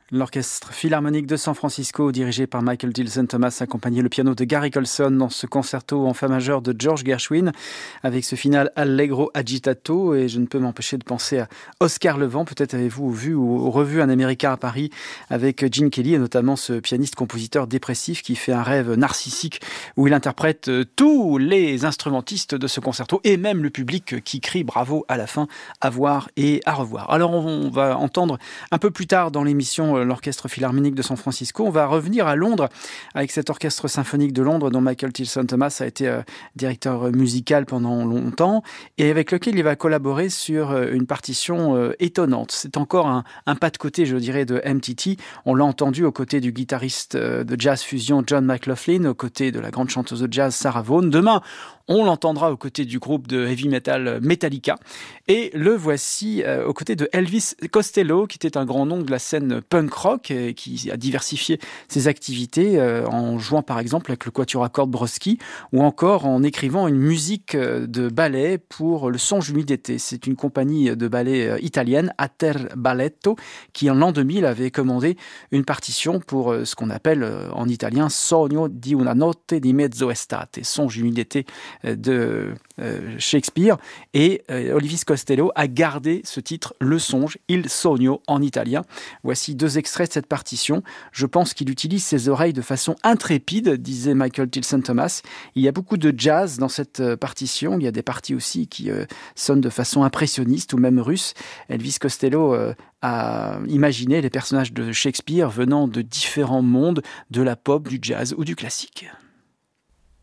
L'Orchestre Philharmonique de San Francisco, dirigé par Michael Tilson Thomas, accompagnait le piano de Gary Colson dans ce concerto en fa majeur de George Gershwin, avec ce final Allegro agitato. Et je ne peux m'empêcher de penser à Oscar Levant. Peut-être avez-vous vu ou revu Un Américain à Paris avec Gene Kelly, et notamment ce pianiste-compositeur dépressif qui fait un rêve narcissique où il interprète tous les instrumentistes de ce concerto et même le public qui crie bravo à la fin, à voir et à revoir. Alors on va entendre un peu plus tard dans l'émission l'Orchestre Philharmonique de San Francisco. On va revenir à Londres avec cet orchestre symphonique de Londres dont Michael Tilson Thomas a été directeur musical pendant longtemps et avec lequel il va collaborer sur une partition étonnante. C'est encore un pas de côté, je dirais, de MTT. On l'a entendu aux côtés du guitariste de jazz fusion John McLaughlin, aux côtés de la grande chanteuse de jazz Sarah Vaughan. Demain, on l'entendra aux côtés du groupe de heavy metal Metallica. Et le voici aux côtés de Elvis Costello, qui était un grand nom de la scène punk rock et qui a diversifié ses activités en jouant par exemple avec le quatuor à cordes Broski ou encore en écrivant une musique de ballet pour le Songe une nuit d'été. C'est une compagnie de ballet italienne, Ater Balletto, qui en l'an 2000 avait commandé une partition pour ce qu'on appelle en italien Sogno di una notte di mezzo estate, Songe une nuit d'été de Shakespeare, et Elvis Costello a gardé ce titre, Le Songe, Il Sogno en italien. Voici 2 extraits de cette partition. Je pense qu'il utilise ses oreilles de façon intrépide, disait Michael Tilson Thomas. Il y a beaucoup de jazz dans cette partition. Il y a des parties aussi qui sonnent de façon impressionniste ou même russe. Elvis Costello a imaginé les personnages de Shakespeare venant de différents mondes, de la pop, du jazz ou du classique.